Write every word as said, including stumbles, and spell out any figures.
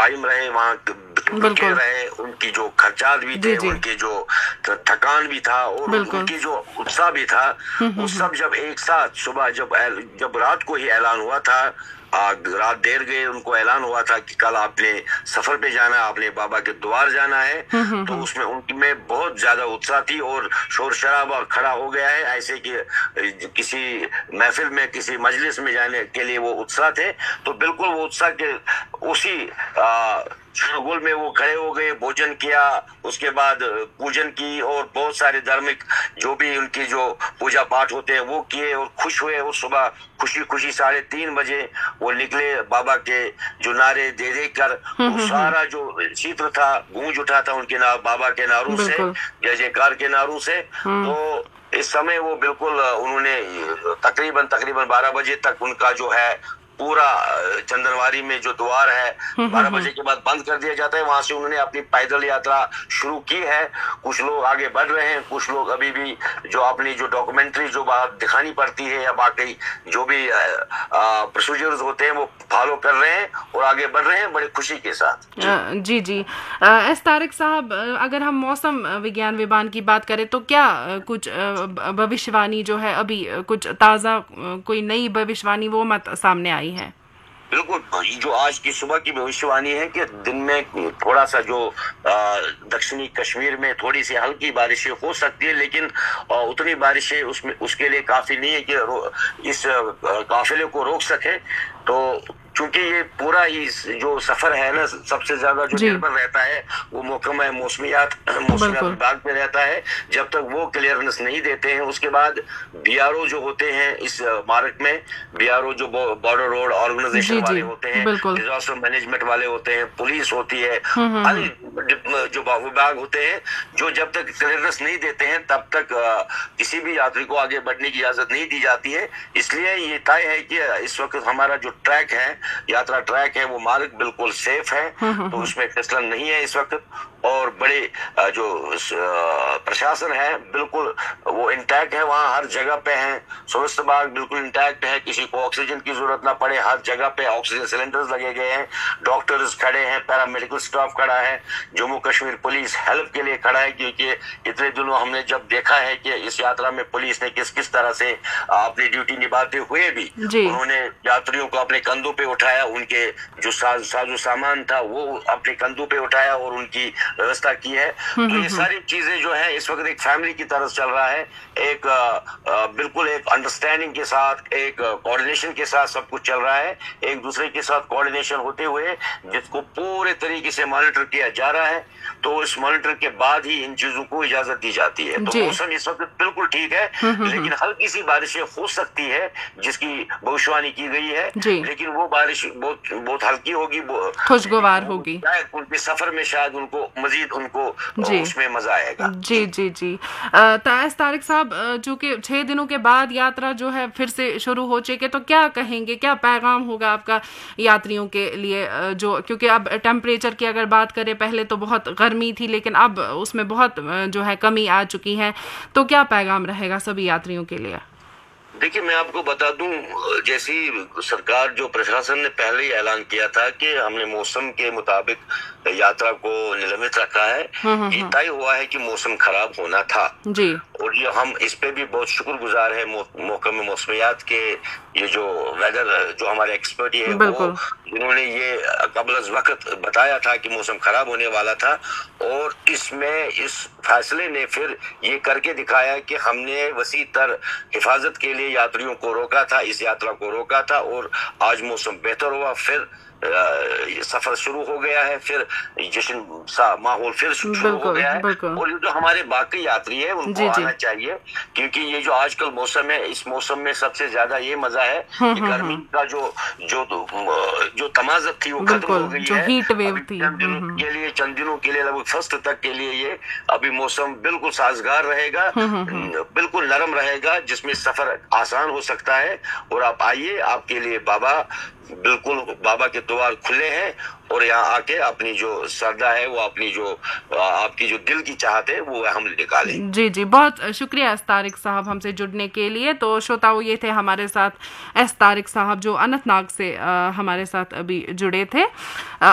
कायम रहे, वहाँ टिके रहे, उनकी जो खर्चात भी थे, उनके जो थकान भी था और उनकी जो उत्साह भी था, वो सब जब एक साथ सुबह जब जब रात को ही ऐलान हुआ था, रात देर गए उनको ऐलान हुआ था कि कल आपने सफर पे जाना है, आपने बाबा के द्वार जाना है, तो उसमें उनमें बहुत ज्यादा उत्साह थी और शोर शराबा खड़ा हो गया है, ऐसे कि किसी महफिल में किसी मजलिस में जाने के लिए वो उत्साह थे। तो बिल्कुल वो उत्साह के उसी शोरगुल में वो खड़े हो गए, भोजन किया, उसके बाद पूजन की और बहुत सारे धार्मिक जो भी उनकी जो पूजा पाठ होते हैं वो किए और खुश हुए। और सुबह खुशी खुशी साढ़े तीन बजे वो निकले, बाबा के जो नारे दे दे कर सारा जो चित्र था गूंज उठा था उनके नाम बाबा के नारों से, जय जयकार के नारों से। तो इस समय वो बिल्कुल उन्होंने तकरीबन तकरीबन बारह बजे तक उनका जो है पूरा चंदनवारी में जो द्वार है बारह बजे के बाद बंद कर दिया जाता है, वहां से उन्होंने अपनी पैदल यात्रा शुरू की है। कुछ लोग आगे बढ़ रहे हैं, कुछ लोग अभी भी जो अपनी जो डॉक्यूमेंट्री जो बात दिखानी पड़ती है या बाकी जो भी प्रोसीजर्स होते हैं वो फॉलो कर रहे हैं और आगे बढ़ रहे हैं बड़ी खुशी के साथ। जी जी, जी। एस तारिक साहब, अगर हम मौसम विज्ञान विभाग की बात करें तो क्या कुछ भविष्यवाणी जो है अभी कुछ ताज़ा कोई नई भविष्यवाणी वो मत सामने आई है? बिल्कुल, जो आज की सुबह की भविष्यवाणी है कि दिन में थोड़ा सा जो दक्षिणी कश्मीर में थोड़ी सी हल्की बारिशें हो सकती है, लेकिन उतनी बारिशें उसमें उसके लिए काफी नहीं है कि इस काफिले को रोक सके। तो चूंकि ये पूरा ही जो सफर है ना, सबसे ज्यादा जो निर्भर रहता है वो महकमा मौसमियात मौसमियात विभाग पे रहता है। जब तक वो क्लियरेंस नहीं देते हैं, उसके बाद बीआरओ जो होते हैं इस मार्ग में, बीआरओ जो बॉर्डर रोड ऑर्गेनाइजेशन वाले होते हैं, डिजास्टर मैनेजमेंट वाले होते हैं, पुलिस होती है, जो विभाग होते हैं, जो जब तक क्लियरेंस नहीं देते हैं तब तक किसी भी यात्री को आगे बढ़ने की इजाजत नहीं दी जाती है। इसलिए ये तय है कि इस वक्त हमारा जो ट्रैक है, यात्रा ट्रैक है, वो मार्ग बिल्कुल सेफ है, तो उसमें फिसलन नहीं है इस वक्त। और बड़े जो प्रशासन है बिल्कुल वो इंटैक्ट है, वहाँ हर जगह पे है, स्वास्थ्य विभाग बिल्कुल इंटैक्ट है, किसी को ऑक्सीजन की जरूरत ना पड़े, हर जगह पे ऑक्सीजन सिलेंडर्स लगे गए हैं, डॉक्टर्स खड़े हैं, पैरामेडिकल स्टाफ खड़ा है, जम्मू कश्मीर पुलिस हेल्प के लिए खड़ा है, क्योंकि इतने दिनों हमने जब देखा है कि इस यात्रा में पुलिस ने किस किस तरह से अपनी ड्यूटी निभाते हुए भी उन्होंने यात्रियों को अपने कंधों पे उठाया, उनके जो साज साजो सामान था वो अपने कंधों पे उठाया और उनकी व्यवस्था की है। तो ये सारी चीजें जो है इस वक्त एक फैमिली की तरह चल रहा है, एक आ, आ, बिल्कुल एक अंडरस्टैंडिंग के साथ, एक कोऑर्डिनेशन के साथ सब कुछ चल रहा है, एक दूसरे के साथ कोऑर्डिनेशन होते हुए जिसको पूरे तरीके से मॉनिटर किया जा रहा है। तो इस मॉनिटर के बाद ही इन चीजों को इजाजत दी जाती है। तो मौसम इस वक्त बिल्कुल ठीक है, लेकिन हल्की सी बारिशें हो सकती है जिसकी भविष्यवाणी की गई है, लेकिन वो बारिश बहुत बहुत हल्की होगी, खुशगवार होगी, उनके सफर में शायद उनको मजीद उनको उसमें मजा आएगा। जी जी जी। एस तारिक साहब, जो कि छह दिनों के बाद यात्रा जो है फिर से शुरू हो चुकी है, तो क्या कहेंगे, क्या पैगाम होगा आपका यात्रियों के लिए? जो क्योंकि अब टेम्परेचर की अगर बात करें, पहले तो बहुत गर्मी थी लेकिन अब उसमें बहुत जो है कमी आ चुकी है, तो क्या पैगाम रहेगा सभी यात्रियों के लिए? देखिए, मैं आपको बता दूं, जैसी सरकार जो प्रशासन ने पहले ही ऐलान किया था कि हमने मौसम के मुताबिक यात्रा को निलंबित रखा है, ये तय हुआ है कि मौसम खराब होना था जी। और ये हम इस पे भी बहुत शुक्रगुजार है महकमे मौसमियात के, ये जो वेदर जो हमारे एक्सपर्ट है वो जिन्होंने ये कबल वक्त बताया था कि मौसम खराब होने वाला था, और इसमें इस फैसले ने फिर ये करके दिखाया कि हमने वसी तर हिफाजत के लिए यात्रियों को रोका था, इस यात्रा को रोका था, और आज मौसम बेहतर हुआ, फिर सफर शुरू हो गया है, फिर जश्न सा माहौल फिर शुरू हो गया है। और ये जो हमारे बाकी यात्री है उनको जी, आना जी. चाहिए, क्योंकि ये जो आजकल मौसम है, इस मौसम में सबसे ज्यादा ये मजा है कि गर्मी का जो जो जो तमाज़त थी वो खत्म हो गई है, हीट वेव थी चंद दिनों के लिए चंद दिनों के लिए लगभग फर्स्ट तक के लिए ये अभी मौसम बिल्कुल साजगार रहेगा, बिल्कुल नरम रहेगा, जिसमें सफर आसान हो सकता है। और आप आइए, आपके लिए बाबा बिल्कुल बाबा के द्वार खुले हैं, और यहाँ आके अपनी जो श्रद्धा है वो अपनी जो आपकी जो दिल की चाहत है वो हम निकालें। जी जी, बहुत शुक्रिया एस तारिक साहब हमसे जुड़ने के लिए। तो श्रोताओं, ये थे हमारे साथ एस तारिक साहब जो अनंतनाग से आ, हमारे साथ अभी जुड़े थे।